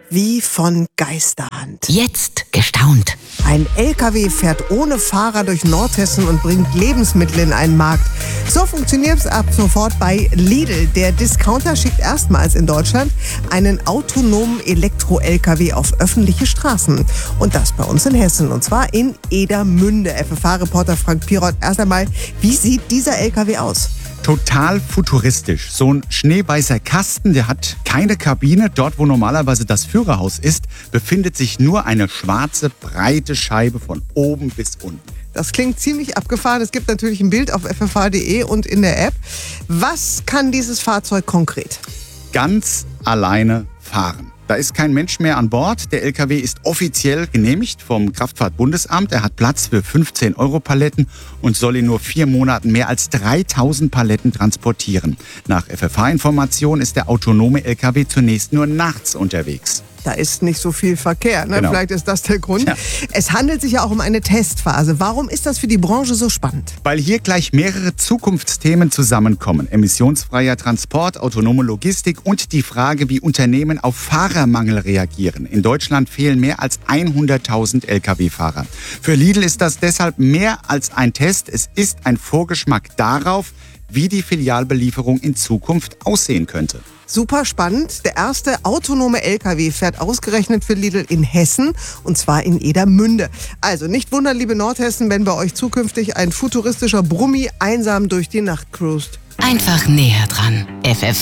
Wie von Geisterhand. Jetzt gestaunt. Ein LKW fährt ohne Fahrer durch Nordhessen und bringt Lebensmittel in einen Markt. So funktioniert es ab sofort bei Lidl. Der Discounter schickt erstmals in Deutschland einen autonomen Elektro-LKW auf öffentliche Straßen. Und das bei uns in Hessen, und zwar in Edermünde. FFH-Reporter Frank Pirot, erst einmal, wie sieht dieser LKW aus? Total futuristisch. So ein schneeweißer Kasten, der hat keine Kabine. Dort, wo normalerweise das Führerhaus ist, befindet sich nur eine schwarze, breite Scheibe von oben bis unten. Das klingt ziemlich abgefahren. Es gibt natürlich ein Bild auf ffh.de und in der App. Was kann dieses Fahrzeug konkret? Ganz alleine fahren. Da ist kein Mensch mehr an Bord. Der LKW ist offiziell genehmigt vom Kraftfahrtbundesamt. Er hat Platz für 15-Euro-Paletten und soll in nur 4 Monaten mehr als 3000 Paletten transportieren. Nach FFH-Information ist der autonome LKW zunächst nur nachts unterwegs. Da ist nicht so viel Verkehr, ne? Genau. Vielleicht ist das der Grund. Ja. Es handelt sich ja auch um eine Testphase. Warum ist das für die Branche so spannend? Weil hier gleich mehrere Zukunftsthemen zusammenkommen. Emissionsfreier Transport, autonome Logistik und die Frage, wie Unternehmen auf Fahrermangel reagieren. In Deutschland fehlen mehr als 100.000 Lkw-Fahrer. Für Lidl ist das deshalb mehr als ein Test. Es ist ein Vorgeschmack darauf, wie die Filialbelieferung in Zukunft aussehen könnte. Super spannend. Der erste autonome LKW fährt ausgerechnet für Lidl in Hessen, und zwar in Edermünde. Also nicht wundern, liebe Nordhessen, wenn bei euch zukünftig ein futuristischer Brummi einsam durch die Nacht cruist. Einfach näher dran.